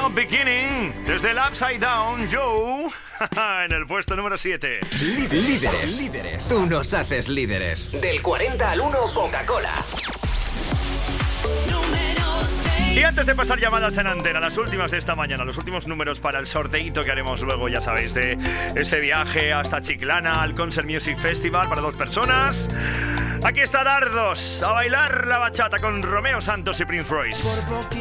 New Beginning, desde el Upside Down, Joe, en el puesto número 7. Líderes. Tú nos haces líderes. Del 40 al 1, Coca-Cola. Y antes de pasar llamadas en antena, las últimas de esta mañana, los últimos números para el sorteito que haremos luego, ya sabéis, de ese viaje hasta Chiclana al Concert Music Festival para 2 personas. Aquí está Dardos, a bailar la bachata con Romeo Santos y Prince Royce.